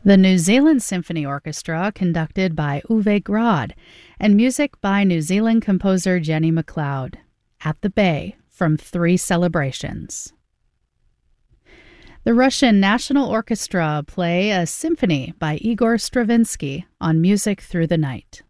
The New Zealand Symphony Orchestra, conducted by Uwe Grad, and music by New Zealand composer Jenny MacLeod. At the Bay, from 3 Celebrations. The Russian National Orchestra play a symphony by Igor Stravinsky on Music Through the Night.